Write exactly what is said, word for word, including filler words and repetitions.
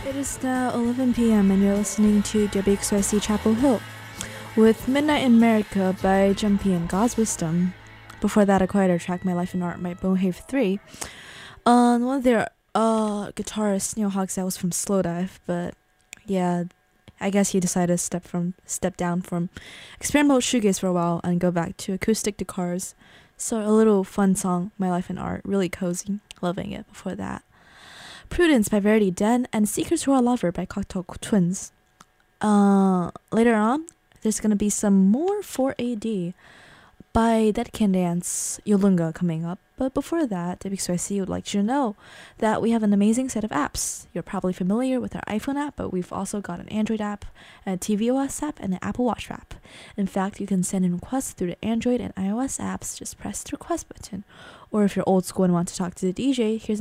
It is now eleven p m and you're listening to W X Y C Chapel Hill with Midnight in America by Jumpy and God's Wisdom. Before that, a quieter track, My Life in Art by Bonehave three. Uh, one of their uh, guitarist, Neil Hogsett, was from Slowdive, but yeah, I guess he decided to step from step down from experimental shoegaze for a while and go back to acoustic guitars. So a little fun song, My Life in Art, really cozy, loving it. Before that, Prudence by Verity Den and Seekers Who Are Lover by Cocteau Twins. Uh, later on, there's gonna be some more four A D by Dead Can Dance Yolunga coming up. But before that, W X Y C would like you to know that we have an amazing set of apps. You're probably familiar with our iPhone app, but we've also got an Android app, a tvOS app, and an Apple Watch app. In fact, you can send in requests through the Android and iOS apps. Just press the request button. Or if you're old school and want to talk to the D J, here's